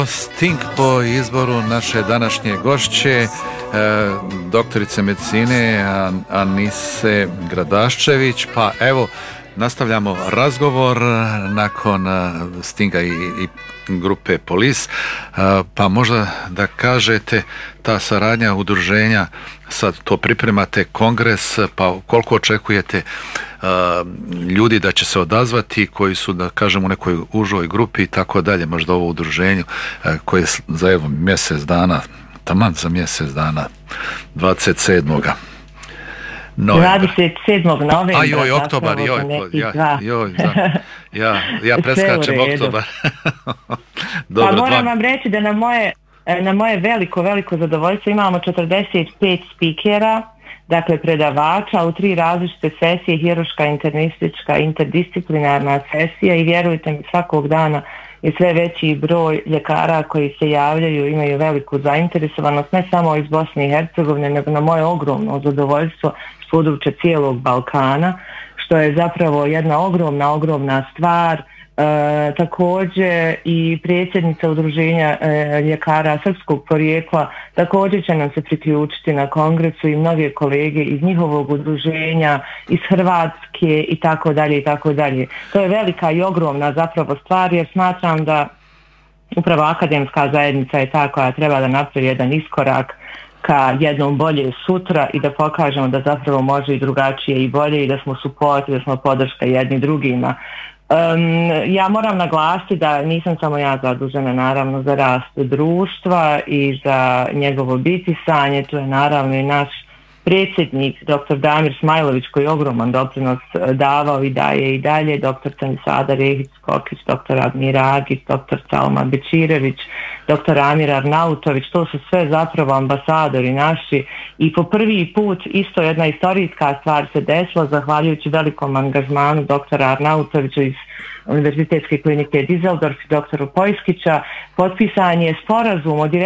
Sting po izboru naše današnje gošće, doktorice medicine Anise Gradaščević. Pa evo, nastavljamo razgovor nakon Stinga i grupe Police. Pa možda da kažete, ta saradnja udruženja, sad to pripremate kongres, pa koliko očekujete ljudi da će se odazvati, koji su, da kažem, u nekoj užoj grupi i tako dalje, možda ovo udruženju koje za evo mjesec dana, taman za mjesec dana, 27. novembra. 27. novembra. A joj, oktobar, ja preskačem oktobar. Dobro, pa moram vam reći da na moje veliko zadovoljstvo imamo 45 spikera, dakle predavača u 3 različite sesije, hirurška, internistička, interdisciplinarna sesija, i vjerujte mi, svakog dana je sve veći broj ljekara koji se javljaju, imaju veliku zainteresovanost, ne samo iz Bosne i Hercegovine, nego na moje ogromno zadovoljstvo s područja cijelog Balkana, što je zapravo jedna ogromna stvar. Također i predsjednica udruženja ljekara srpskog porijekla također će nam se priključiti na kongresu, i mnoge kolege iz njihovog udruženja, iz Hrvatske i tako dalje. To je velika i ogromna zapravo stvar, jer smatram da upravo akademska zajednica je ta koja treba da napravi jedan iskorak ka jednom bolje sutra i da pokažemo da zapravo može i drugačije i bolje, i da smo suport, da smo podrška jedni drugima. Ja moram naglasiti da nisam samo ja zadužena naravno za rast društva i za njegovo bitisanje. Tu je naravno i naš predsjednik dr. Damir Smajlović, koji je ogroman doprinos davao i daje i dalje, dr. Tanisada Rehić-Kokić, dr. Admir Agić, dr. Salma Bečirević, dr. Amir Arnautović. To su sve zapravo ambasadori naši, i po prvi put isto jedna istorijska stvar se desila zahvaljujući velikom angažmanu dr. Arnautovića iz Univerzitetske klinike Düsseldorf i dr. Pojskića. Potpisan je sporazum o